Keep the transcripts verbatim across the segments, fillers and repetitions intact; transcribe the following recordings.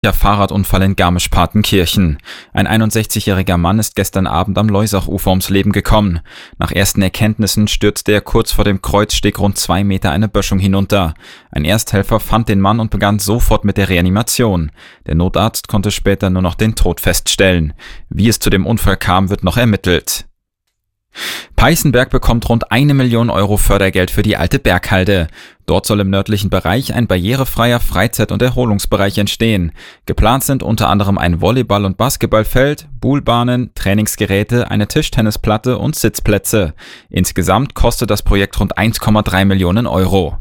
Der Fahrradunfall in Garmisch-Partenkirchen. Ein einundsechzigjähriger Mann ist gestern Abend am Leusachufer ums Leben gekommen. Nach ersten Erkenntnissen stürzte er kurz vor dem Kreuzsteg rund zwei Meter eine Böschung hinunter. Ein Ersthelfer fand den Mann und begann sofort mit der Reanimation. Der Notarzt konnte später nur noch den Tod feststellen. Wie es zu dem Unfall kam, wird noch ermittelt. Peißenberg bekommt rund eine Million Euro Fördergeld für die alte Berghalde. Dort soll im nördlichen Bereich ein barrierefreier Freizeit- und Erholungsbereich entstehen. Geplant sind unter anderem ein Volleyball- und Basketballfeld, Buhlbahnen, Trainingsgeräte, eine Tischtennisplatte und Sitzplätze. Insgesamt kostet das Projekt rund eins Komma drei Millionen Euro.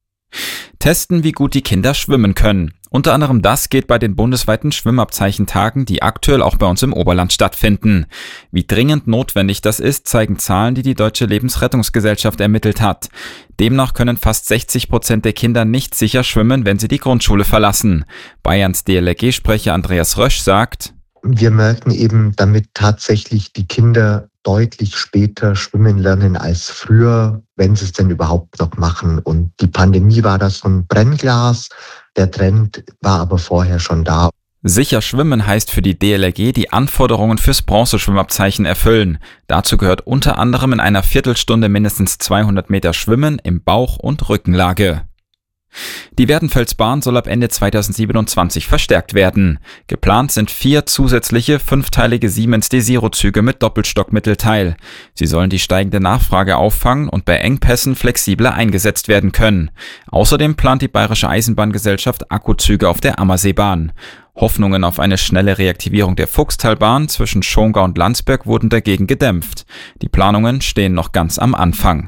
Testen, wie gut die Kinder schwimmen können. Unter anderem das geht bei den bundesweiten Schwimmabzeichentagen, die aktuell auch bei uns im Oberland stattfinden. Wie dringend notwendig das ist, zeigen Zahlen, die die Deutsche Lebensrettungsgesellschaft ermittelt hat. Demnach können fast sechzig Prozent der Kinder nicht sicher schwimmen, wenn sie die Grundschule verlassen. Bayerns D L R G-Sprecher Andreas Rösch sagt: Wir merken eben damit tatsächlich die Kinder deutlich später schwimmen lernen als früher, wenn sie es denn überhaupt noch machen. Und die Pandemie war da so ein Brennglas. Der Trend war aber vorher schon da. Sicher schwimmen heißt für die D L R G die Anforderungen fürs Bronzeschwimmabzeichen erfüllen. Dazu gehört unter anderem in einer Viertelstunde mindestens zweihundert Meter Schwimmen im Bauch- und Rückenlage. Die Werdenfelsbahn soll ab Ende zweitausendsiebenundzwanzig verstärkt werden. Geplant sind vier zusätzliche fünfteilige Siemens D-Zero-Züge mit Doppelstockmittelteil. Sie sollen die steigende Nachfrage auffangen und bei Engpässen flexibler eingesetzt werden können. Außerdem plant die Bayerische Eisenbahngesellschaft Akkuzüge auf der Ammerseebahn. Hoffnungen auf eine schnelle Reaktivierung der Fuchstalbahn zwischen Schongau und Landsberg wurden dagegen gedämpft. Die Planungen stehen noch ganz am Anfang.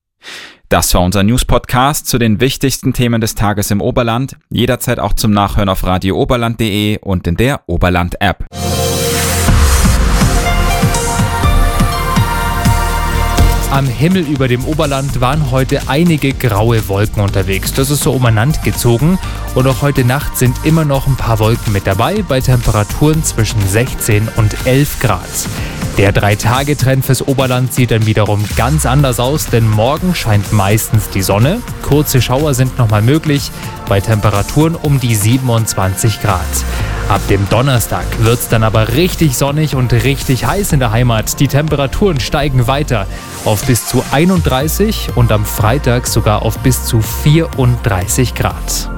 Das war unser News-Podcast zu den wichtigsten Themen des Tages im Oberland. Jederzeit auch zum Nachhören auf radio oberland punkt de und in der Oberland-App. Am Himmel über dem Oberland waren heute einige graue Wolken unterwegs. Das ist so umeinander gezogen. Und auch heute Nacht sind immer noch ein paar Wolken mit dabei, bei Temperaturen zwischen sechzehn und elf Grad. Der Drei-Tage-Trend fürs Oberland sieht dann wiederum ganz anders aus, denn morgen scheint meistens die Sonne. Kurze Schauer sind nochmal möglich, bei Temperaturen um die siebenundzwanzig Grad. Ab dem Donnerstag wird es dann aber richtig sonnig und richtig heiß in der Heimat. Die Temperaturen steigen weiter auf bis zu einunddreißig und am Freitag sogar auf bis zu vierunddreißig Grad.